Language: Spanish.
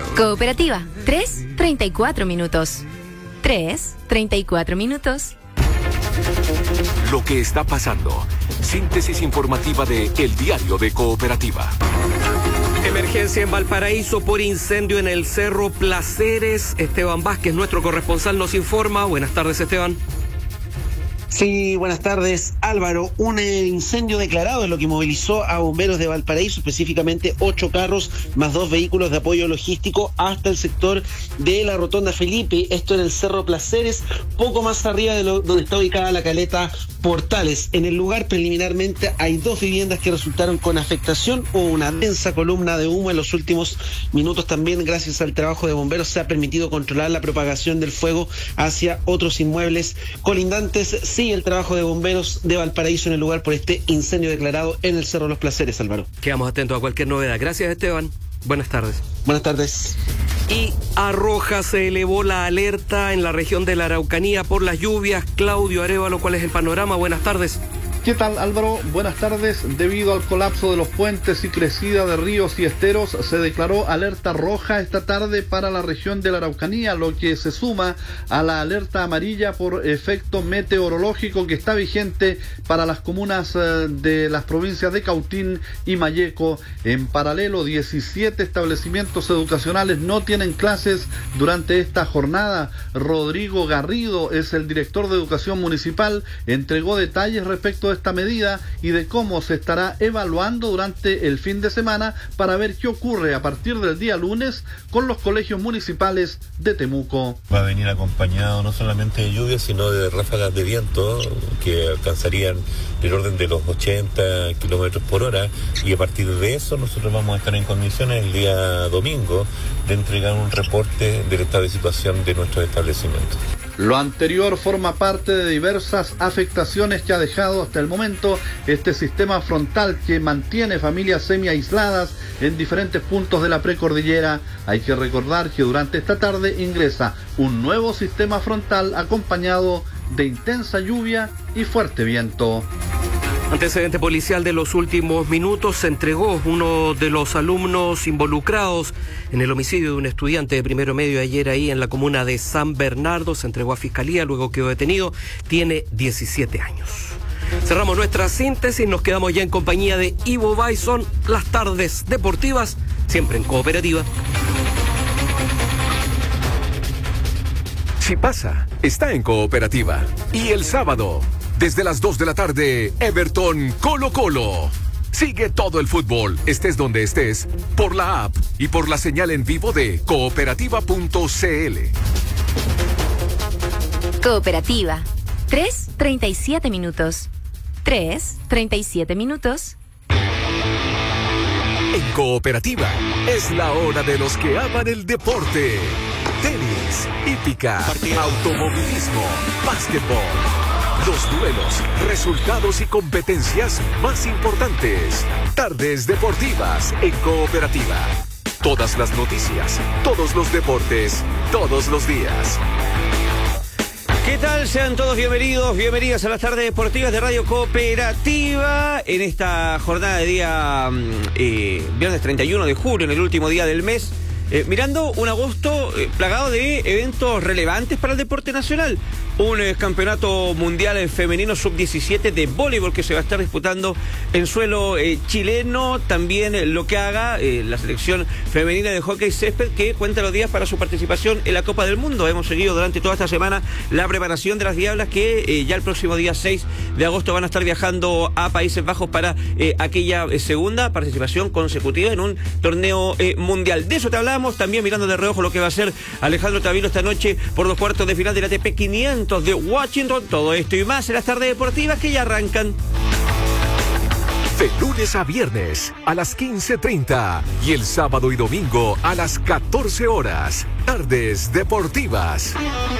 Cooperativa, 3:34 minutos. 3:34 minutos. Lo que está pasando. Síntesis informativa de El Diario de Cooperativa. Emergencia en Valparaíso por incendio en el Cerro Placeres. Esteban Vázquez, nuestro corresponsal, nos informa. Buenas tardes, Esteban. Sí, buenas tardes, Álvaro. Un incendio declarado es lo que movilizó a bomberos de Valparaíso, específicamente 8 carros más 2 vehículos de apoyo logístico hasta el sector de la Rotonda Felipe, esto en el Cerro Placeres, poco más arriba de donde está ubicada la caleta Portales. En el lugar preliminarmente hay 2 viviendas que resultaron con afectación, hubo una densa columna de humo en los últimos minutos. También gracias al trabajo de bomberos se ha permitido controlar la propagación del fuego hacia otros inmuebles colindantes. Sigue el trabajo de bomberos de Valparaíso en el lugar por este incendio declarado en el Cerro Los Placeres, Álvaro. Quedamos atentos a cualquier novedad. Gracias, Esteban. Buenas tardes. Buenas tardes. Y a roja se elevó la alerta en la región de la Araucanía por las lluvias. Claudio Arévalo, ¿cuál es el panorama? Buenas tardes. ¿Qué tal, Álvaro? Buenas tardes. Debido al colapso de los puentes y crecida de ríos y esteros, se declaró alerta roja esta tarde para la región de la Araucanía, lo que se suma a la alerta amarilla por efecto meteorológico que está vigente para las comunas de las provincias de Cautín y Malleco. En paralelo, 17 establecimientos educacionales no tienen clases durante esta jornada. Rodrigo Garrido es el director de Educación Municipal, entregó detalles respecto de esta medida y de cómo se estará evaluando durante el fin de semana para ver qué ocurre a partir del día lunes con los colegios municipales de Temuco. Va a venir acompañado no solamente de lluvia, sino de ráfagas de viento que alcanzarían el orden de los 80 kilómetros por hora, y a partir de eso nosotros vamos a estar en condiciones el día domingo de entregar un reporte del estado de situación de nuestros establecimientos. Lo anterior forma parte de diversas afectaciones que ha dejado hasta el momento este sistema frontal que mantiene familias semi-aisladas en diferentes puntos de la precordillera. Hay que recordar que durante esta tarde ingresa un nuevo sistema frontal acompañado de intensa lluvia y fuerte viento. Antecedente policial de los últimos minutos: se entregó uno de los alumnos involucrados en el homicidio de un estudiante de primero medio ayer ahí en la comuna de San Bernardo. Se entregó a Fiscalía, luego quedó detenido, tiene 17 años. Cerramos nuestra síntesis, nos quedamos ya en compañía de Ivo Bison, las tardes deportivas, siempre en Cooperativa. Si pasa, está en Cooperativa. Y el sábado, desde las 2 de la tarde, Everton Colo-Colo. Sigue todo el fútbol, estés donde estés, por la app y por la señal en vivo de cooperativa.cl. Cooperativa, 3:37 minutos. 3:37 minutos. En Cooperativa, es la hora de los que aman el deporte. Tenis, hípica, automovilismo, básquetbol. Los duelos, resultados y competencias más importantes. Tardes deportivas en Cooperativa. Todas las noticias, todos los deportes, todos los días. ¿Qué tal? Sean todos bienvenidos, bienvenidas a las tardes deportivas de Radio Cooperativa en esta jornada de día viernes 31 de julio, en el último día del mes. Mirando un agosto plagado de eventos relevantes para el deporte nacional. Un campeonato mundial femenino sub-17 de voleibol que se va a estar disputando en suelo chileno. También lo que haga la selección femenina de hockey césped, que cuenta los días para su participación en la Copa del Mundo. Hemos seguido durante toda esta semana la preparación de las Diablas, que ya el próximo día 6 de agosto van a estar viajando a Países Bajos para aquella segunda participación consecutiva en un torneo mundial. De eso te hablamos, también mirando de reojo lo que va a hacer Alejandro Tavilo esta noche por los cuartos de final del ATP 500 de Washington. Todo esto y más en las tardes deportivas que ya arrancan. De lunes a viernes a las 15:30 y el sábado y domingo a las 14 horas. Tardes deportivas.